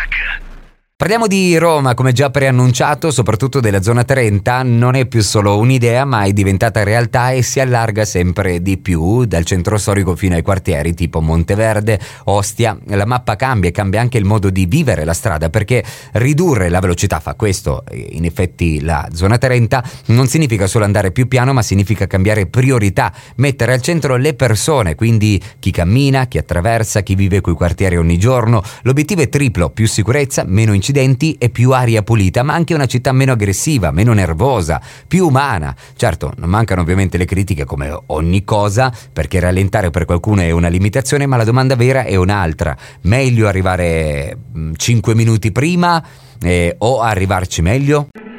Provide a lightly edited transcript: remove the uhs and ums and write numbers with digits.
Parliamo di Roma, come già preannunciato, soprattutto della zona 30, non è più solo un'idea ma è diventata realtà e si allarga sempre di più dal centro storico fino ai quartieri tipo Monteverde, Ostia. La mappa cambia e cambia anche il modo di vivere la strada, perché ridurre la velocità, fa questo in effetti la zona 30, non significa solo andare più piano ma significa cambiare priorità, mettere al centro le persone, quindi chi cammina, chi attraversa, chi vive quei quartieri ogni giorno. L'obiettivo è triplo: più sicurezza, meno incidenti e più aria pulita, ma anche una città meno aggressiva, meno nervosa, più umana. Certo, non mancano ovviamente le critiche come ogni cosa, perché rallentare per qualcuno è una limitazione, ma la domanda vera è un'altra: meglio arrivare 5 minuti prima o arrivarci meglio?